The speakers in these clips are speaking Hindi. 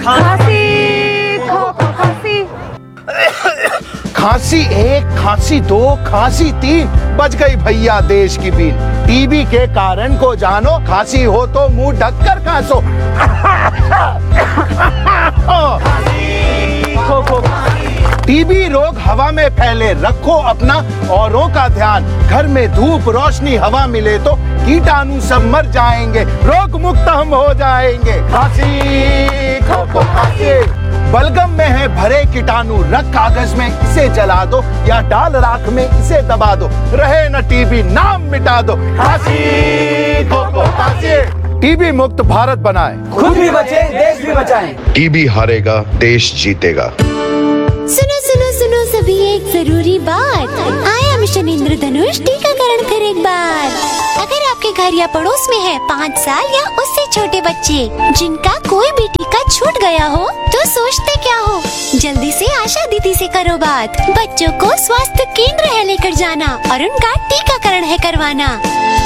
खांसी, खांसी। खांसी 1, खांसी 2, खांसी 3, बच गई भैया देश की बीन। टीबी के कारण को जानो, खांसी हो तो मुंह ढककर खांसो। टीबी रोग हवा में फैले, रखो अपना औरों का ध्यान। घर में धूप रोशनी हवा मिले तो कीटाणु सब मर जाएंगे, रोग मुक्त हम हो जाएंगे। खांसी खो खांसी। बलगम में है भरे कीटाणु, रख कागज में इसे जला दो या डाल राख में इसे दबा दो, रहे न टीबी नाम मिटा दो। खांसी खो खांसी। टीबी मुक्त भारत बनाए, खुद भी बचे देश भी बचाएं। टीबी हारेगा देश जीतेगा। सुनो सुनो सुनो सभी एक जरूरी बात, आया मिशन इंद्रधनुष टीकाकरण कर एक बार। अगर आपके घर या पड़ोस में है 5 साल या उससे छोटे बच्चे जिनका कोई भी टीका छूट गया हो, तो सोचते क्या हो, जल्दी से आशा दीदी से करो बात। बच्चों को स्वास्थ्य केंद्र है लेकर जाना और उनका टीकाकरण है करवाना।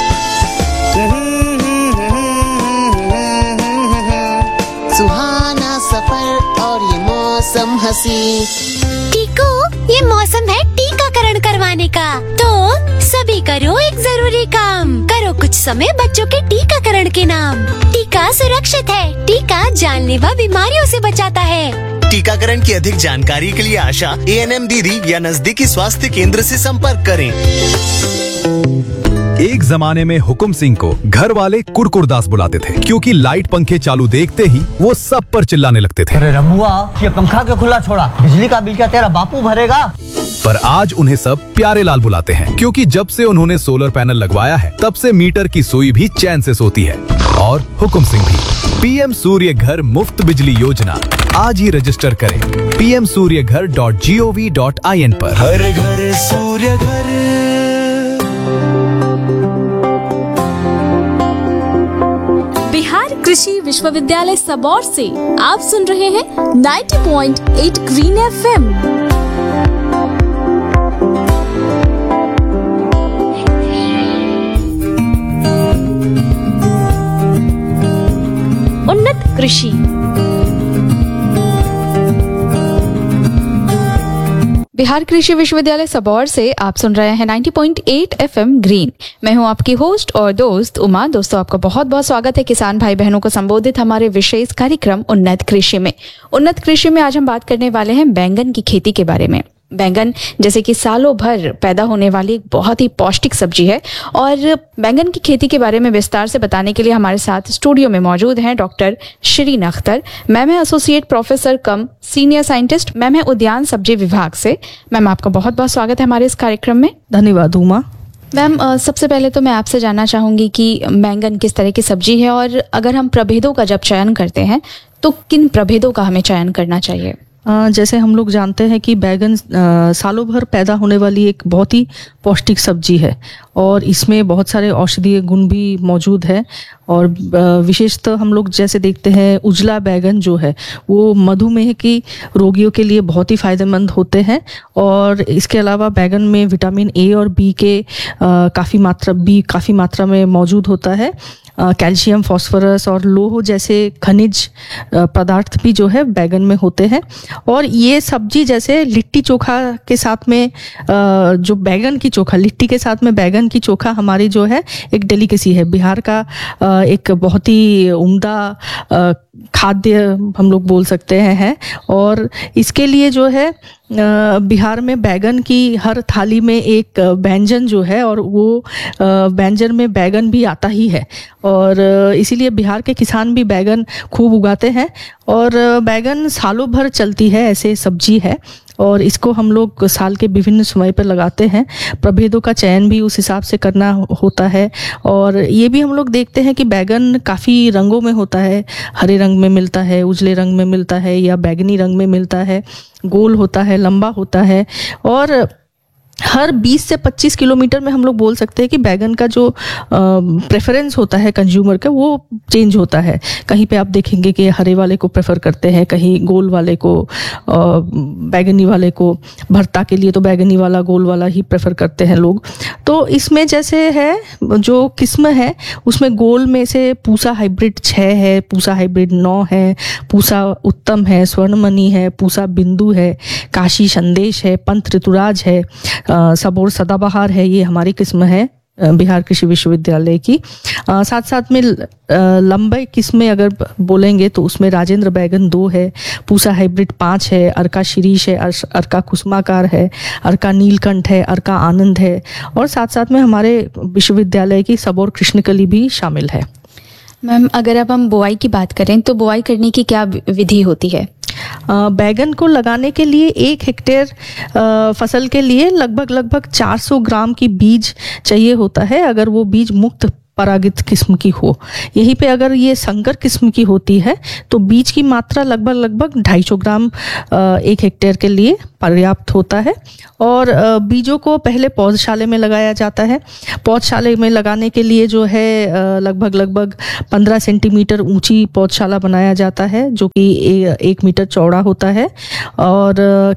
सुहाना सफर और ये मौसम हंसी। टीको, ये मौसम है टीकाकरण करवाने का, तो सभी करो एक जरूरी काम। करो कुछ समय बच्चों के टीकाकरण के नाम। टीका सुरक्षित है, टीका जानलेवा बीमारियों से बचाता है। टीकाकरण की अधिक जानकारी के लिए आशा, ANM दीदी या नजदीकी स्वास्थ्य केंद्र से संपर्क करें। एक जमाने में हुकुम सिंह को घर वाले कुरकुरदास बुलाते थे, क्योंकि लाइट पंखे चालू देखते ही वो सब पर चिल्लाने लगते थे। अरे रमुआ, ये पंखा क्यों खुला छोड़ा? बिजली का बिल क्या तेरा बापू भरेगा? पर आज उन्हें सब प्यारे लाल बुलाते हैं, क्योंकि जब से उन्होंने सोलर पैनल लगवाया है तब से मीटर की सुई भी चैन से सोती है। और हुकुम सिंह भी। PM सूर्य घर मुफ्त बिजली योजना आज ही रजिस्टर करें pmsuryaghar.gov.in पर। हर घर सूर्य घर। बिहार कृषि विश्वविद्यालय सबौर से आप सुन रहे हैं 90.8 ग्रीन FM। उन्नत कृषि। बिहार कृषि विश्वविद्यालय सबौर से आप सुन रहे हैं 90.8 FM ग्रीन। मैं हूं आपकी होस्ट और दोस्त उमा। दोस्तों, आपका बहुत बहुत स्वागत है किसान भाई बहनों को संबोधित हमारे विशेष कार्यक्रम उन्नत कृषि में। उन्नत कृषि में आज हम बात करने वाले हैं बैंगन की खेती के बारे में। बैंगन जैसे कि सालों भर पैदा होने वाली एक बहुत ही पौष्टिक सब्जी है, और बैंगन की खेती के बारे में विस्तार से बताने के लिए हमारे साथ स्टूडियो में मौजूद हैं डॉक्टर शिरीन अख्तर। मैम है एसोसिएट प्रोफेसर कम सीनियर साइंटिस्ट, मैम है उद्यान सब्जी विभाग से। मैम, आपका बहुत बहुत स्वागत है हमारे इस कार्यक्रम में। धन्यवाद उमा। मैम, सबसे पहले तो मैं आपसे जानना चाहूंगी कि बैंगन किस तरह की सब्जी है, और अगर हम प्रभेदों का जब चयन करते हैं तो किन प्रभेदों का हमें चयन करना चाहिए? जैसे हम लोग जानते हैं कि बैगन सालों भर पैदा होने वाली एक बहुत ही पौष्टिक सब्जी है, और इसमें बहुत सारे औषधीय गुण भी मौजूद है। और विशेषतः हम लोग जैसे देखते हैं उजला बैगन जो है वो मधुमेह की रोगियों के लिए बहुत ही फायदेमंद होते हैं। और इसके अलावा बैगन में विटामिन ए और बी के काफ़ी मात्रा में मौजूद होता है। कैल्शियम, फास्फोरस और लोह जैसे खनिज पदार्थ भी जो है बैगन में होते हैं। और ये सब्जी जैसे लिट्टी चोखा के साथ में जो बैगन की चोखा, लिट्टी के साथ में बैगन की चोखा हमारी जो है एक डेलिकेसी है, बिहार का एक बहुत ही उम्दा खाद्य हम लोग बोल सकते हैं। और इसके लिए जो है बिहार में बैगन की हर थाली में एक व्यंजन जो है, और वो व्यंजन में बैगन भी आता ही है। और इसीलिए बिहार के किसान भी बैगन खूब उगाते हैं, और बैगन सालों भर चलती है, ऐसे सब्जी है। और इसको हम लोग साल के विभिन्न समय पर लगाते हैं। प्रभेदों का चयन भी उस हिसाब से करना होता है। और ये भी हम लोग देखते हैं कि बैगन काफ़ी रंगों में होता है, हरे रंग में मिलता है, उजले रंग में मिलता है, या बैगनी रंग में मिलता है, गोल होता है, लंबा होता है। और हर 20 से 25 किलोमीटर में हम लोग बोल सकते हैं कि बैगन का जो प्रेफरेंस होता है कंज्यूमर का वो चेंज होता है। कहीं पे आप देखेंगे कि हरे वाले को प्रेफर करते हैं, कहीं गोल वाले को, बैगनी वाले को, भरता के लिए तो बैगनी वाला गोल वाला ही प्रेफर करते हैं लोग। तो इसमें जैसे है जो किस्म है उसमें गोल में से पूसा हाइब्रिड 6 है, पूसा हाइब्रिड 9 है, पूसा उत्तम है, स्वर्णमणि है, पूसा बिंदु है, काशी संदेश है, पंत ऋतुराज है, सबोर सदाबहार है। ये हमारी किस्म है बिहार कृषि विश्वविद्यालय की। साथ साथ में लंबे किस्में अगर बोलेंगे तो उसमें राजेंद्र बैगन 2 है, पूसा हाइब्रिड 5 है, अर्का शिरीष है, अर्का कुसुमाकार है, अर्का नीलकंठ है, अर्का आनंद है, और साथ साथ में हमारे विश्वविद्यालय की सबोर कृष्णकली भी शामिल है। मैम, अगर अब हम बुआई की बात करें तो बुआई करने की क्या विधि होती है? बैगन को लगाने के लिए 1 हेक्टेयर फसल के लिए लगभग 400 ग्राम की बीज चाहिए होता है, अगर वो बीज मुक्त परागित किस्म की हो। यहीं पे अगर ये संकर किस्म की होती है तो बीज की मात्रा लगभग 250 ग्राम 1 हेक्टेयर के लिए पर्याप्त होता है। और बीजों को पहले पौधशाले में लगाया जाता है। पौधशाले में लगाने के लिए जो है लगभग 15 सेंटीमीटर ऊंची पौधशाला बनाया जाता है, जो कि 1 मीटर चौड़ा होता है, और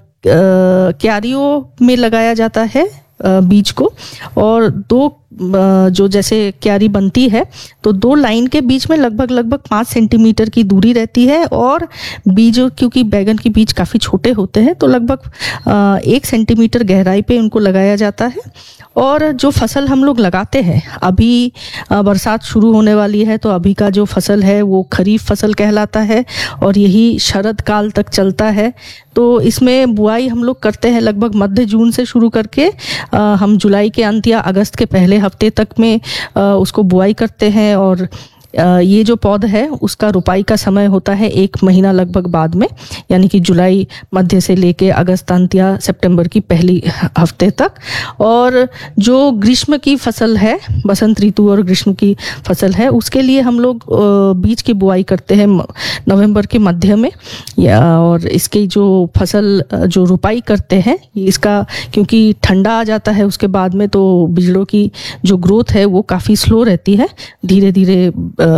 क्यारियों में लगाया जाता है बीज को। और 2 जो जैसे क्यारी बनती है तो 2 लाइन के बीच में लगभग 5 सेंटीमीटर की दूरी रहती है, और बीज, क्योंकि बैगन के बीज काफ़ी छोटे होते हैं तो लगभग 1 सेंटीमीटर गहराई पे उनको लगाया जाता है। और जो फसल हम लोग लगाते हैं, अभी बरसात शुरू होने वाली है तो अभी का जो फसल है वो खरीफ फसल कहलाता है, और यही शरद काल तक चलता है। तो इसमें बुआई हम लोग करते हैं लगभग मध्य जून से शुरू करके हम जुलाई के अंत या अगस्त के पहले हफ्ते तक में उसको बुआई करते हैं। और ये जो पौधा है उसका रुपाई का समय होता है 1 महीना लगभग बाद में, यानी कि जुलाई मध्य से लेके अगस्त अंत या सितंबर की पहली हफ्ते तक। और जो ग्रीष्म की फसल है, बसंत ऋतु और ग्रीष्म की फसल है, उसके लिए हम लोग बीज की बुआई करते हैं नवंबर के मध्य में। और इसकी जो फसल जो रुपाई करते हैं, इसका क्योंकि ठंडा आ जाता है उसके बाद में, तो बीजों की जो ग्रोथ है वो काफ़ी स्लो रहती है, धीरे धीरे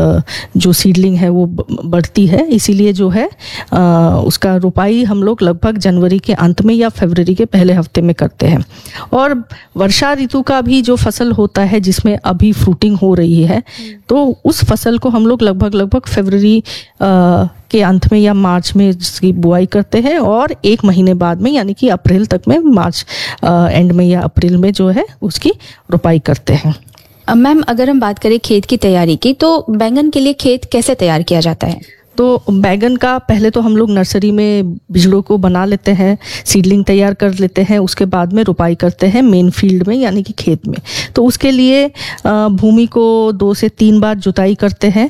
जो सीडलिंग है वो बढ़ती है। इसीलिए जो है उसका रुपाई हम लोग लगभग जनवरी के अंत में या फरवरी के पहले हफ्ते में करते हैं। और वर्षा ऋतु का भी जो फसल होता है जिसमें अभी फ्रूटिंग हो रही है, तो उस फसल को हम लोग लगभग फरवरी के अंत में या मार्च में इसकी बुआई करते हैं, और 1 महीने बाद में यानी कि अप्रैल तक में, मार्च एंड में या अप्रैल में जो है उसकी रुपाई करते हैं। मैम, अगर हम बात करें खेत की तैयारी की, तो बैंगन के लिए खेत कैसे तैयार किया जाता है? तो बैगन का पहले तो हम लोग नर्सरी में बीजों को बना लेते हैं, सीडलिंग तैयार कर लेते हैं, उसके बाद में रुपाई करते हैं मेन फील्ड में यानी कि खेत में। तो उसके लिए भूमि को 2 से 3 बार जुताई करते हैं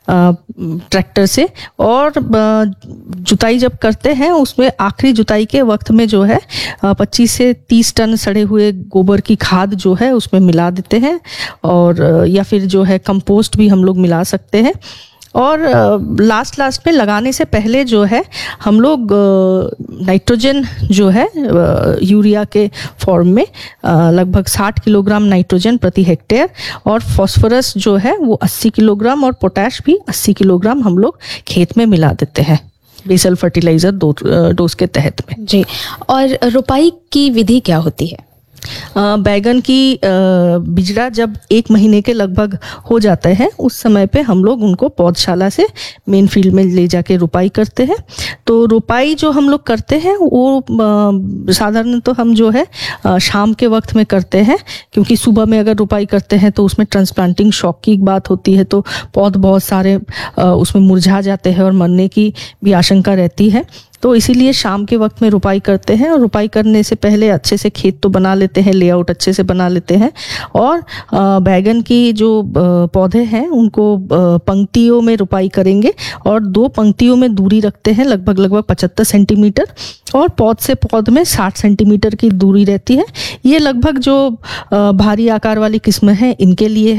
ट्रैक्टर से। और जुताई जब करते हैं उसमें आखिरी जुताई के वक्त में जो है 25 से 30 टन सड़े हुए गोबर की खाद जो है उसमें मिला देते हैं, और या फिर जो है कंपोस्ट भी हम लोग मिला सकते हैं। और लास्ट में लगाने से पहले जो है हम लोग नाइट्रोजन जो है यूरिया के फॉर्म में लगभग 60 किलोग्राम नाइट्रोजन प्रति हेक्टेयर, और फास्फोरस जो है वो 80 किलोग्राम, और पोटैश भी 80 किलोग्राम हम लोग खेत में मिला देते हैं बेसल फर्टिलाइजर डोज के तहत में। जी, और रुपाई की विधि क्या होती है? बैगन की बिजड़ा जब 1 महीने के लगभग हो जाते हैं उस समय पे हम लोग उनको पौधशाला से मेन फील्ड में ले जाके रुपाई करते हैं। तो रुपाई जो हम लोग करते हैं वो साधारण तो हम जो है शाम के वक्त में करते हैं, क्योंकि सुबह में अगर रुपाई करते हैं तो उसमें ट्रांसप्लांटिंग शॉक की बात होती है, तो पौध बहुत सारे उसमें मुरझा जाते हैं और मरने की भी आशंका रहती है। तो इसीलिए शाम के वक्त में रुपाई करते हैं, और रुपाई करने से पहले अच्छे से खेत तो बना लेते हैं, लेआउट अच्छे से बना लेते हैं। और बैगन की जो पौधे हैं उनको पंक्तियों में रुपाई करेंगे, और 2 पंक्तियों में दूरी रखते हैं लगभग 75 सेंटीमीटर, और पौध से पौध में 60 सेंटीमीटर की दूरी रहती है। ये लगभग जो भारी आकार वाली किस्म है इनके लिए है।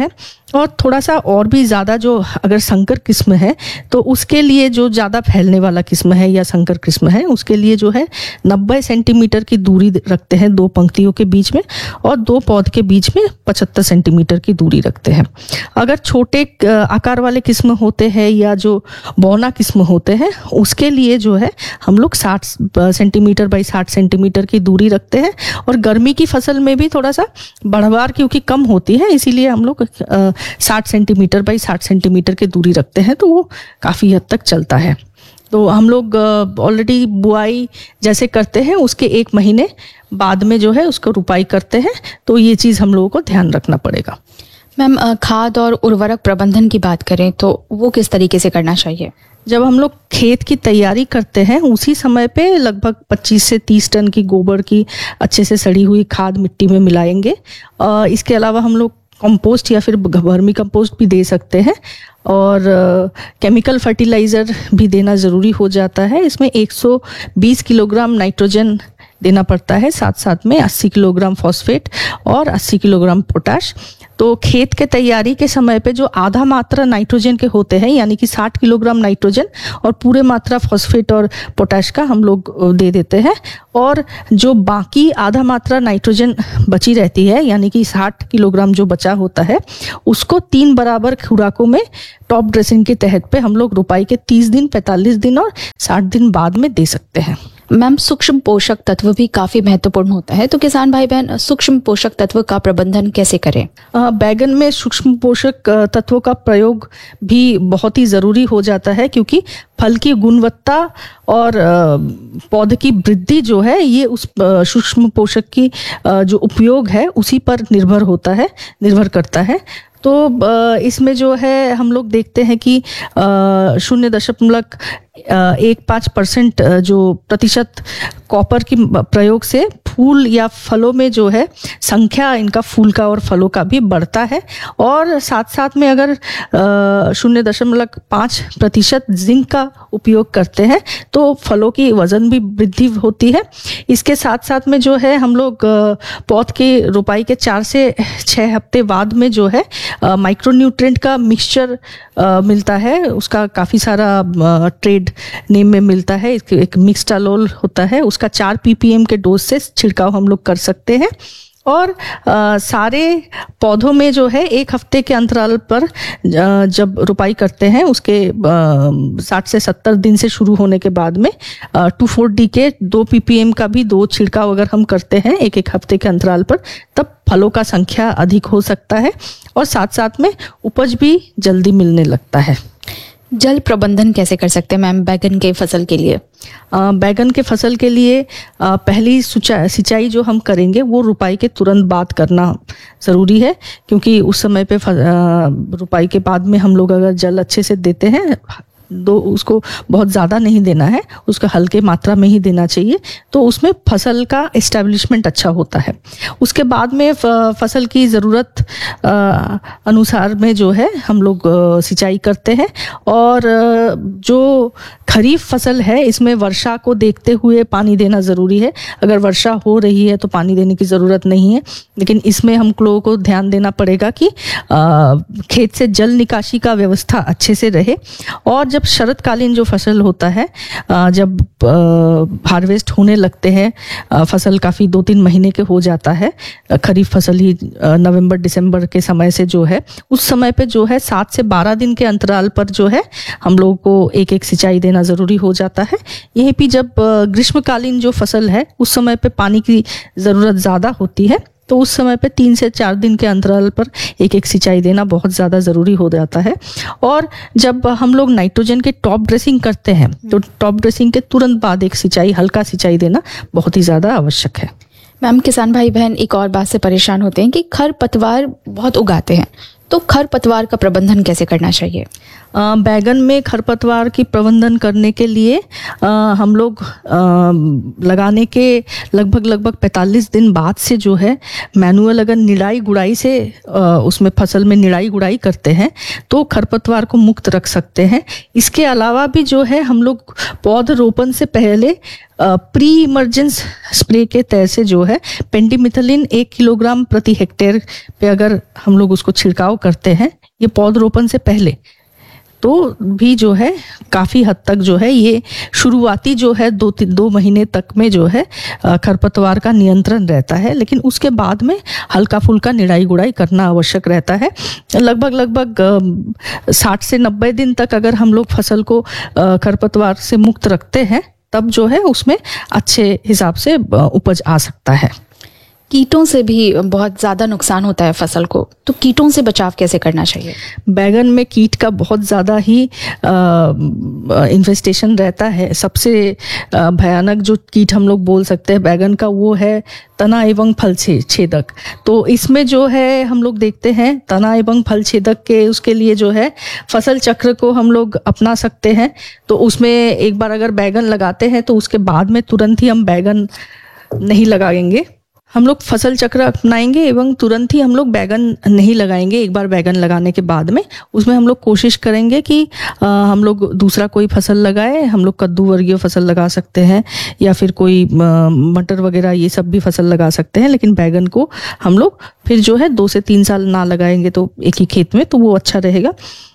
और थोड़ा सा और भी ज़्यादा जो अगर संकर किस्म है तो उसके लिए जो ज़्यादा फैलने वाला किस्म है या संकर किस्म है उसके लिए जो है 90 सेंटीमीटर की दूरी रखते हैं 2 पंक्तियों के बीच में, और 2 पौध के बीच में 75 सेंटीमीटर की दूरी रखते हैं। अगर छोटे आकार वाले किस्म होते हैं या जो बौना किस्म होते हैं उसके लिए जो है हम लोग 60 सेंटीमीटर बाई 60 सेंटीमीटर की दूरी रखते हैं। और गर्मी की फसल में भी थोड़ा सा बढ़वार क्योंकि कम होती है इसीलिए हम लोग 60 सेंटीमीटर बाई 60 सेंटीमीटर की दूरी रखते हैं, तो वो काफ़ी हद तक चलता है। तो हम लोग ऑलरेडी बुआई जैसे करते हैं उसके 1 महीने बाद में जो है उसको रुपाई करते हैं, तो ये चीज़ हम लोगों को ध्यान रखना पड़ेगा। मैम, खाद और उर्वरक प्रबंधन की बात करें तो वो किस तरीके से करना चाहिए? जब हम लोग खेत की तैयारी करते हैं उसी समय पे लगभग 25 से 30 टन की गोबर की अच्छे से सड़ी हुई खाद मिट्टी में मिलाएंगे। इसके अलावा हम लोग कंपोस्ट या फिर वर्मी कंपोस्ट भी दे सकते हैं, और केमिकल फर्टिलाइज़र भी देना ज़रूरी हो जाता है। इसमें 120 किलोग्राम नाइट्रोजन देना पड़ता है, साथ साथ में 80 किलोग्राम फॉस्फेट और 80 किलोग्राम पोटाश। तो खेत के तैयारी के समय पे जो आधा मात्रा नाइट्रोजन के होते हैं यानी कि 60 किलोग्राम नाइट्रोजन और पूरे मात्रा फॉस्फेट और पोटाश का हम लोग दे देते हैं, और जो बाकी आधा मात्रा नाइट्रोजन बची रहती है यानी कि 60 किलोग्राम जो बचा होता है उसको 3 बराबर खुराकों में टॉप ड्रेसिंग के तहत पे हम लोग रुपाई के 30 दिन, 45 दिन और 60 दिन बाद में दे सकते हैं। मैम, सूक्ष्म पोषक तत्व भी काफी महत्वपूर्ण होता है, तो किसान भाई बहन सूक्ष्म पोषक तत्व का प्रबंधन कैसे करें? बैगन में सूक्ष्म पोषक तत्वों का प्रयोग भी बहुत ही ज़रूरी हो जाता है, क्योंकि फल की गुणवत्ता और पौधे की वृद्धि जो है ये उस सूक्ष्म पोषक की जो उपयोग है उसी पर निर्भर करता है। तो इसमें जो है हम लोग देखते हैं कि 0.15% जो प्रतिशत कॉपर की प्रयोग से फूल या फलों में जो है संख्या इनका फूल का और फलों का भी बढ़ता है, और साथ साथ में अगर 0.5% जिंक का उपयोग करते हैं तो फलों की वजन भी वृद्धि होती है। इसके साथ साथ में जो है हम लोग पौध की रोपाई के 4 से 6 हफ्ते बाद में जो है माइक्रोन्यूट्रिएंट का मिक्सचर मिलता है, उसका काफ़ी सारा ट्रेड नेम में मिलता है। एक मिक्सटालोल होता है, उसका 4 ppm के डोज से छिड़काव हम लोग कर सकते हैं। और सारे पौधों में जो है 1 हफ्ते के अंतराल पर जब रुपाई करते हैं उसके 60 से 70 दिन से शुरू होने के बाद में 2,4-D के 2 ppm का भी 2 छिड़काव अगर हम करते हैं 1-1 हफ्ते के अंतराल पर, तब फलों का संख्या अधिक हो सकता है और साथ साथ में उपज भी जल्दी मिलने लगता है। जल प्रबंधन कैसे कर सकते हैं मैम बैगन के फसल के लिए? बैगन के फसल के लिए पहली सिंचाई जो हम करेंगे वो रुपाई के तुरंत बाद करना ज़रूरी है, क्योंकि उस समय पे रुपाई के बाद में हम लोग अगर जल अच्छे से देते हैं उसको बहुत ज़्यादा नहीं देना है, उसका हल्के मात्रा में ही देना चाहिए, तो उसमें फसल का एस्टेब्लिशमेंट अच्छा होता है। उसके बाद में फसल की ज़रूरत अनुसार में जो है हम लोग सिंचाई करते हैं। और जो खरीफ फसल है इसमें वर्षा को देखते हुए पानी देना ज़रूरी है। अगर वर्षा हो रही है तो पानी देने की ज़रूरत नहीं है, लेकिन इसमें हम लोगों को ध्यान देना पड़ेगा कि खेत से जल निकासी का व्यवस्था अच्छे से रहे। और जब शरतकालीन जो फसल होता है, जब हार्वेस्ट होने लगते हैं, फसल काफ़ी 2-3 महीने के हो जाता है, खरीफ फसल ही नवंबर-दिसंबर के समय से जो है उस समय पे जो है 7 से 12 दिन के अंतराल पर जो है हम लोगों को एक सिंचाई देना ज़रूरी हो जाता है। यहीं पे जब ग्रीष्मकालीन जो फसल है उस समय पे पानी की ज़रूरत ज़्यादा होती है, तो उस समय पे 3 से 4 दिन के अंतराल पर एक सिंचाई देना बहुत ज़्यादा ज़रूरी हो जाता है। और जब हम लोग नाइट्रोजन के टॉप ड्रेसिंग करते हैं तो टॉप ड्रेसिंग के तुरंत बाद एक हल्का सिंचाई देना बहुत ही ज़्यादा आवश्यक है। मैम, किसान भाई बहन एक और बात से परेशान होते हैं कि खरपतवार बहुत उगाते हैं, तो खरपतवार का प्रबंधन कैसे करना चाहिए? बैगन में खरपतवार की प्रबंधन करने के लिए हम लोग लगाने के लगभग 45 दिन बाद से जो है मैनुअल अगर निराई गुड़ाई से उसमें फसल में निराई गुड़ाई करते हैं तो खरपतवार को मुक्त रख सकते हैं। इसके अलावा भी जो है हम लोग पौध रोपण से पहले प्री इमरजेंस स्प्रे के तहत से जो है पेंडिमिथलिन 1 किलोग्राम प्रति हेक्टेयर पे अगर हम लोग उसको छिड़काव करते हैं ये पौधरोपण से पहले, तो भी जो है काफ़ी हद तक जो है ये शुरुआती जो है 2 महीने तक में जो है खरपतवार का नियंत्रण रहता है। लेकिन उसके बाद में हल्का फुल्का निराई गुड़ाई करना आवश्यक रहता है। लगभग 60 से 90 दिन तक अगर हम लोग फसल को खरपतवार से मुक्त रखते हैं तब जो है उसमें अच्छे हिसाब से उपज आ सकता है। कीटों से भी बहुत ज़्यादा नुकसान होता है फसल को, तो कीटों से बचाव कैसे करना चाहिए? बैगन में कीट का बहुत ज़्यादा ही इन्फेस्टेशन रहता है। सबसे भयानक जो कीट हम लोग बोल सकते हैं बैगन का वो है तना एवं फल छेदक। तो इसमें जो है हम लोग देखते हैं तना एवं फल छेदक के उसके लिए जो है फसल चक्र को हम लोग अपना सकते हैं। तो उसमें एक बार अगर बैगन लगाते हैं तो उसके बाद में तुरंत ही हम बैगन नहीं लगाएंगे, हम लोग फसल चक्र अपनाएंगे एवं तुरंत ही हम लोग बैगन नहीं लगाएंगे। एक बार बैगन लगाने के बाद में उसमें हम लोग कोशिश करेंगे कि हम लोग दूसरा कोई फसल लगाए। हम लोग कद्दू वर्गीय फसल लगा सकते हैं या फिर कोई मटर वगैरह ये सब भी फसल लगा सकते हैं। लेकिन बैगन को हम लोग फिर जो है 2 से 3 साल ना लगाएंगे तो एक ही खेत में, तो वो अच्छा रहेगा।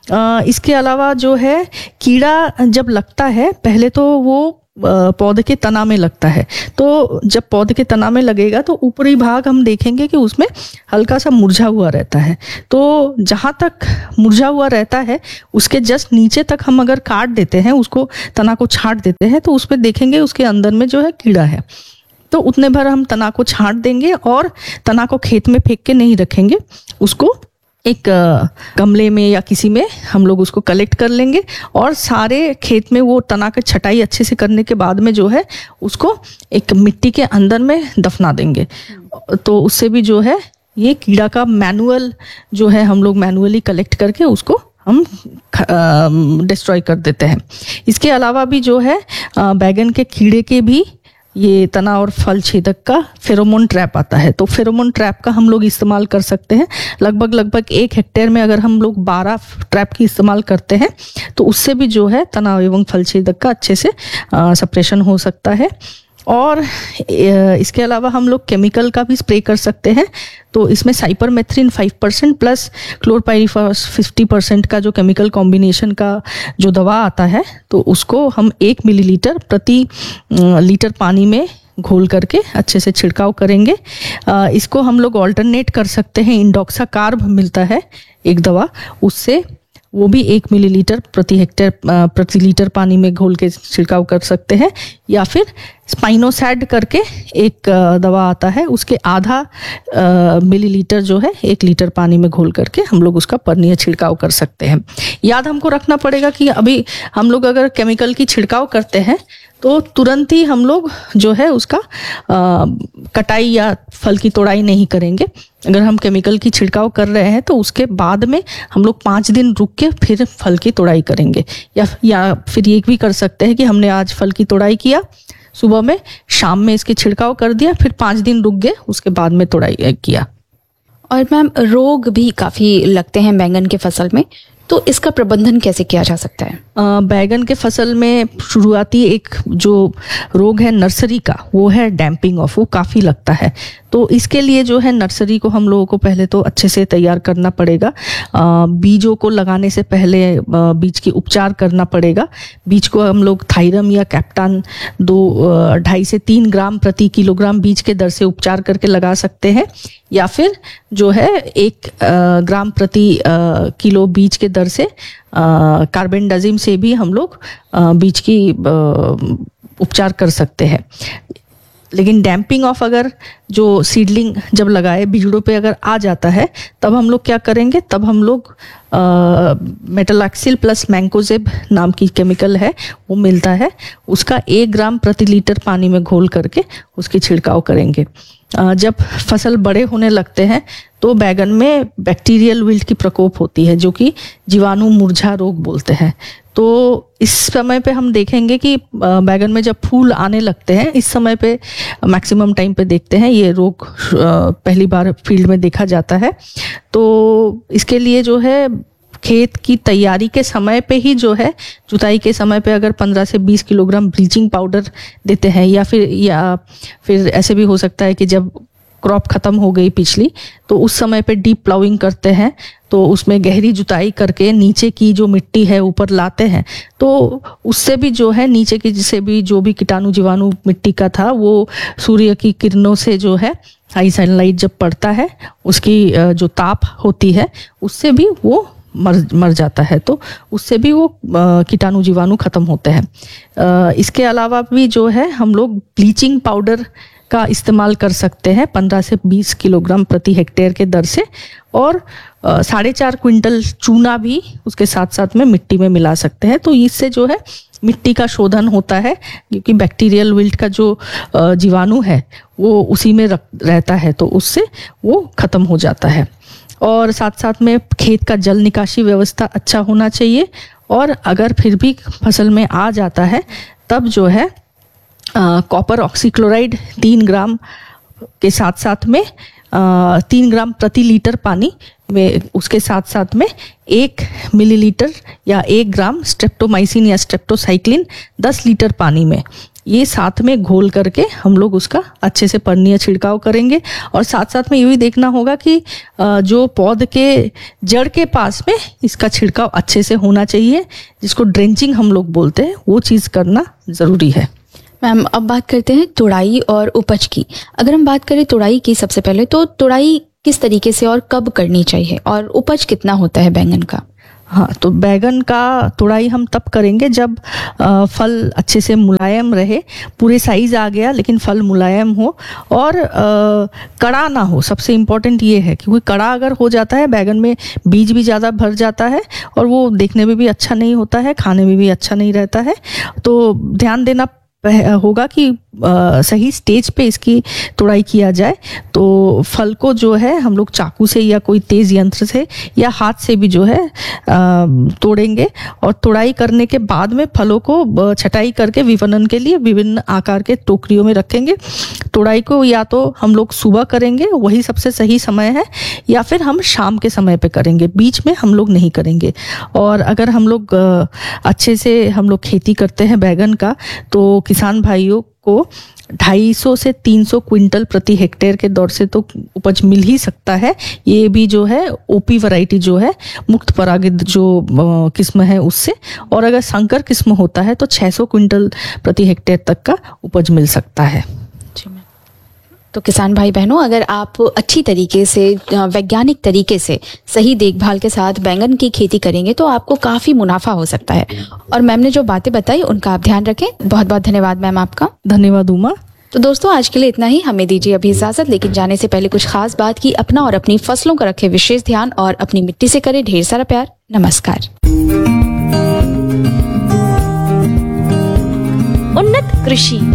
इसके अलावा जो है कीड़ा जब लगता है पहले तो वो पौधे के तना में लगता है। तो जब पौधे के तना में लगेगा तो ऊपरी भाग हम देखेंगे कि उसमें हल्का सा मुरझा हुआ रहता है। तो जहाँ तक मुरझा हुआ रहता है उसके जस्ट नीचे तक हम अगर काट देते हैं, उसको तना को छांट देते हैं, तो उसमें देखेंगे उसके अंदर में जो है कीड़ा है। तो उतने भर हम तना को छांट देंगे और तना को खेत में फेंक के नहीं रखेंगे, उसको एक गमले में या किसी में हम लोग उसको कलेक्ट कर लेंगे और सारे खेत में वो तना की छटाई अच्छे से करने के बाद में जो है उसको एक मिट्टी के अंदर में दफना देंगे। तो उससे भी जो है ये कीड़ा का मैनुअल जो है हम लोग मैनुअली कलेक्ट करके उसको हम डिस्ट्रॉय कर देते हैं। इसके अलावा भी जो है बैगन के कीड़े के भी ये तना और फल छेदक का फेरोमोन ट्रैप आता है। तो फेरोमोन ट्रैप का हम लोग इस्तेमाल कर सकते हैं। लगभग 1 हेक्टेयर में अगर हम लोग 12 ट्रैप की इस्तेमाल करते हैं तो उससे भी जो है तना एवं फल छेदक का अच्छे से सप्रेशन हो सकता है। और इसके अलावा हम लोग केमिकल का भी स्प्रे कर सकते हैं। तो इसमें साइपरमेथ्रिन 5% प्लस क्लोरपाइरिफॉस 50% का जो केमिकल कॉम्बिनेशन का जो दवा आता है, तो उसको हम 1 मिलीलीटर प्रति लीटर पानी में घोल करके अच्छे से छिड़काव करेंगे। इसको हम लोग ऑल्टरनेट कर सकते हैं, इंडोक्साकार्ब मिलता है एक दवा, उससे वो भी 1 मिलीलीटर प्रति लीटर पानी में घोल के छिड़काव कर सकते हैं। या फिर स्पाइनोसैड करके एक दवा आता है, उसके आधा मिलीलीटर जो है 1 लीटर पानी में घोल करके हम लोग उसका परनीय छिड़काव कर सकते हैं। याद हमको रखना पड़ेगा कि अभी हम लोग अगर केमिकल की छिड़काव करते हैं तो तुरंत ही हम लोग जो है उसका कटाई या फल की तोड़ाई नहीं करेंगे। अगर हम केमिकल की छिड़काव कर रहे हैं तो उसके बाद में हम लोग 5 दिन रुक के फिर फल की तोड़ाई करेंगे। या फिर ये भी कर सकते हैं कि हमने आज फल की तोड़ाई किया, सुबह में, शाम में इसकी छिड़काव कर दिया, फिर 5 दिन रुक गए, उसके बाद में तोड़ाई किया। और मैम रोग भी काफ़ी लगते हैं बैंगन के फसल में, तो इसका प्रबंधन कैसे किया जा सकता है? बैगन के फसल में शुरुआती एक जो रोग है नर्सरी का, वो है डैम्पिंग ऑफ, वो काफ़ी लगता है। तो इसके लिए जो है नर्सरी को हम लोगों को पहले तो अच्छे से तैयार करना पड़ेगा। बीजों को लगाने से पहले बीज की उपचार करना पड़ेगा। बीज को हम लोग थायरम या कैप्टान 2.5 से 3 ग्राम प्रति किलोग्राम बीज के दर से उपचार करके लगा सकते हैं, या फिर जो है 1 ग्राम प्रति किलो बीज के दर से कार्बेंडाजिम से भी हम लोग बीज की उपचार कर सकते हैं। लेकिन डैम्पिंग ऑफ अगर जो सीडलिंग जब लगाए बीजड़ों पे अगर आ जाता है तब हम लोग क्या करेंगे, तब हम लोग मेटालैक्सिल प्लस मैंकोजेब नाम की केमिकल है, वो मिलता है, उसका 1 ग्राम प्रति लीटर पानी में घोल करके उसकी छिड़काव करेंगे। जब फसल बड़े होने लगते हैं तो बैगन में बैक्टीरियल विल्ट की प्रकोप होती है, जो कि जीवाणु मुरझा रोग बोलते हैं। तो इस समय पे हम देखेंगे कि बैगन में जब फूल आने लगते हैं, इस समय पे मैक्सिमम टाइम पे देखते हैं ये रोग पहली बार फील्ड में देखा जाता है। तो इसके लिए जो है खेत की तैयारी के समय पे ही जो है, जुताई के समय पे अगर 15 से 20 किलोग्राम ब्लीचिंग पाउडर देते हैं, या फिर ऐसे भी हो सकता है कि जब क्रॉप खत्म हो गई पिछली, तो उस समय पे डीप प्लाउइंग करते हैं, तो उसमें गहरी जुताई करके नीचे की जो मिट्टी है ऊपर लाते हैं, तो उससे भी जो है नीचे की जिसे भी जो भी कीटाणु जीवाणु मिट्टी का था वो सूर्य की किरणों से जो है, हाई सनलाइट जब पड़ता है उसकी जो ताप होती है उससे भी वो मर जाता है, तो उससे भी वो कीटाणु जीवाणु खत्म होते हैं। इसके अलावा भी जो है हम लोग ब्लीचिंग पाउडर का इस्तेमाल कर सकते हैं 15 से 20 किलोग्राम प्रति हेक्टेयर के दर से, और 4.5 क्विंटल चूना भी उसके साथ साथ में मिट्टी में मिला सकते हैं। तो इससे जो है मिट्टी का शोधन होता है, क्योंकि बैक्टीरियल विल्ट का जो जीवाणु है वो उसी में रहता है, तो उससे वो खत्म हो जाता है। और साथ साथ में खेत का जल निकासी व्यवस्था अच्छा होना चाहिए, और अगर फिर भी फसल में आ जाता है तब जो है कॉपर ऑक्सीक्लोराइड 3 ग्राम के साथ साथ में 3 ग्राम प्रति लीटर पानी में, उसके साथ साथ में 1 मिलीलीटर या 1 ग्राम स्ट्रेप्टोमाइसिन या स्ट्रेप्टोसाइक्लिन 10 लीटर पानी में, ये साथ में घोल करके हम लोग उसका अच्छे से पर्णीय छिड़काव करेंगे। और साथ साथ में ये भी देखना होगा कि जो पौध के जड़ के पास में इसका छिड़काव अच्छे से होना चाहिए, जिसको ड्रेंचिंग हम लोग बोलते हैं, वो चीज़ करना ज़रूरी है। मैम, अब बात करते हैं तुड़ाई और उपज की। अगर हम बात करें तुड़ाई की, सबसे पहले तो तुड़ाई किस तरीके से और कब करनी चाहिए, और उपज कितना होता है बैंगन का? हाँ, तो बैगन का तुड़ाई हम तब करेंगे जब फल अच्छे से मुलायम रहे, पूरे साइज आ गया लेकिन फल मुलायम हो, और कड़ा ना हो। सबसे इम्पोर्टेंट ये है, क्योंकि कड़ा अगर हो जाता है बैगन में बीज भी ज़्यादा भर जाता है और वो देखने में भी अच्छा नहीं होता है, खाने में भी अच्छा नहीं रहता है। तो ध्यान देना होगा कि सही स्टेज पे इसकी तुड़ाई किया जाए। तो फल को जो है हम लोग चाकू से या कोई तेज यंत्र से या हाथ से भी जो है तोड़ेंगे, और तुड़ाई करने के बाद में फलों को छटाई करके विपणन के लिए विभिन्न आकार के टोकरियों में रखेंगे। तुड़ाई को या तो हम लोग सुबह करेंगे, वही सबसे सही समय है, या फिर हम शाम के समय पे करेंगे, बीच में हम लोग नहीं करेंगे। और अगर हम लोग अच्छे से हम लोग खेती करते हैं बैगन का, तो किसान भाइयों को 250 से 300 क्विंटल प्रति हेक्टेयर के दौर से तो उपज मिल ही सकता है। ये भी जो है ओपी वैरायटी जो है, मुक्त परागित जो किस्म है उससे, और अगर संकर किस्म होता है तो 600 क्विंटल प्रति हेक्टेयर तक का उपज मिल सकता है। जी मैम। तो किसान भाई बहनों, अगर आप अच्छी तरीके से, वैज्ञानिक तरीके से, सही देखभाल के साथ बैंगन की खेती करेंगे तो आपको काफ़ी मुनाफा हो सकता है। और मैम ने जो बातें बताई उनका आप ध्यान रखें। बहुत बहुत धन्यवाद मैम आपका। धन्यवाद उमा। तो दोस्तों, आज के लिए इतना ही। हमें दीजिए अभी इजाजत, लेकिन जाने से पहले कुछ खास बात की अपना और अपनी फसलों का रखे विशेष ध्यान, और अपनी मिट्टी से करें ढेर सारा प्यार। नमस्कार। उन्नत कृषि